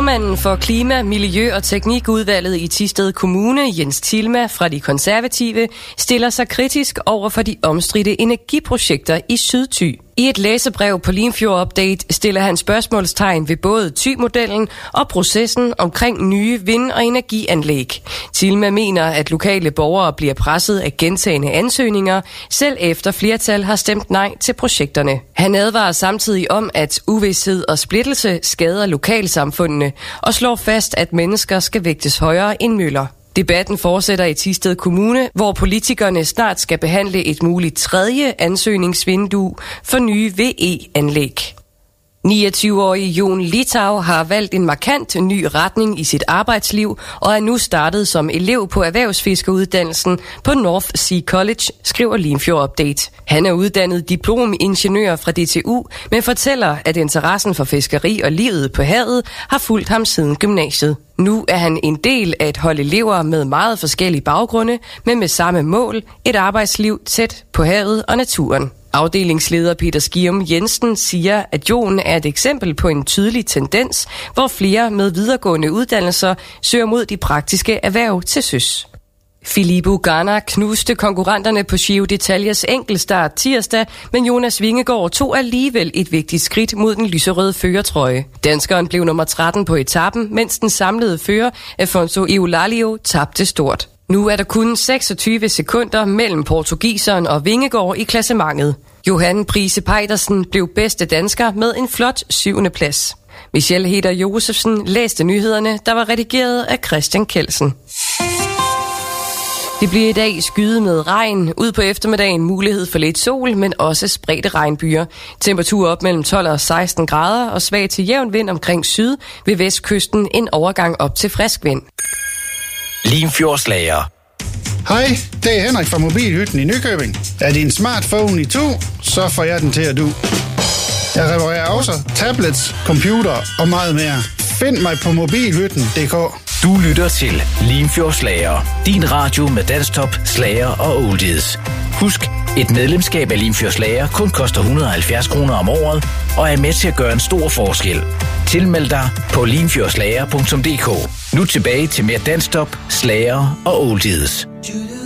Formanden for Klima, Miljø og Teknikudvalget i Thisted Kommune, Jens Tilma fra De Konservative, stiller sig kritisk over for de omstridte energiprojekter i Sydthy. I et læsebrev på Limfjord Update stiller han spørgsmålstegn ved både Thy-modellen og processen omkring nye vind- og energianlæg. Tilma mener, at lokale borgere bliver presset af gentagne ansøgninger, selv efter flertal har stemt nej til projekterne. Han advarer samtidig om, at uvished og splittelse skader lokalsamfundene og slår fast, at mennesker skal vægtes højere end møller. Debatten fortsætter i Thisted Kommune, hvor politikerne snart skal behandle et muligt tredje ansøgningsvindue for nye VE-anlæg. 29-årige Jon Litau har valgt en markant ny retning i sit arbejdsliv og er nu startet som elev på erhvervsfiskeruddannelsen på North Sea College, skriver Limfjord Update. Han er uddannet diplomingeniør fra DTU, men fortæller, at interessen for fiskeri og livet på havet har fulgt ham siden gymnasiet. Nu er han en del af et hold elever med meget forskellige baggrunde, men med samme mål, et arbejdsliv tæt på havet og naturen. Afdelingsleder Peter Skium Jensen siger, at Jon er et eksempel på en tydelig tendens, hvor flere med videregående uddannelser søger mod de praktiske erhverv til søs. Filippo Ganna knuste konkurrenterne på Giro d'Italias enkeltstart tirsdag, men Jonas Vingegaard tog alligevel et vigtigt skridt mod den lyserøde førertrøje. Danskeren blev nummer 13 på etappen, mens den samlede fører, Afonso Eulalio, tabte stort. Nu er der kun 26 sekunder mellem portugiseren og Vingegaard i klassementet. Johan Prise Pejdersen blev bedste dansker med en flot 7. plads. Michelle Heder Josefsen læste nyhederne, der var redigeret af Christian Kelsen. Det bliver i dag skyet med regn. Ud på eftermiddagen mulighed for lidt sol, men også spredte regnbyer. Temperatur op mellem 12 og 16 grader og svag til jævn vind omkring syd. Ved vestkysten en overgang op til frisk vind. Limfjordslager. Hej, det er Henrik fra Mobilhytten i Nykøbing. Er din smartphone i to, så får jeg den til at du. Jeg reparerer også tablets, computer og meget mere. Find mig på mobilhytten.dk. Du lytter til Limfjordslager. Din radio med dansktop, slager og oldies. Husk, et medlemskab af Limfjordslager kun koster 170 kroner om året og er med til at gøre en stor forskel. Tilmeld dig på limfjordslager.dk. Nu tilbage til mere dansktop, slager og oldies.